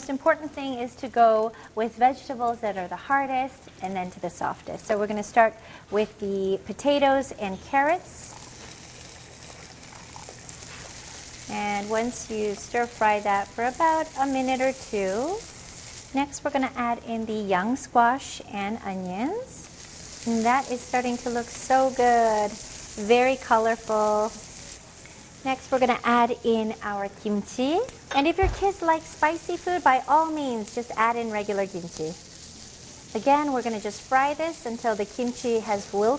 most important thing is to go with vegetables that are the hardest and then to the softest. So we're going to start with the potatoes and carrots. And once you stir fry that for about a minute or two, next we're going to add in the young squash and onions. And that is starting to look so good, very colorful. Next we're going to add in our kimchi. And if your kids like spicy food, by all means, just add in regular kimchi. Again, we're going to just fry this until the kimchi has wilted.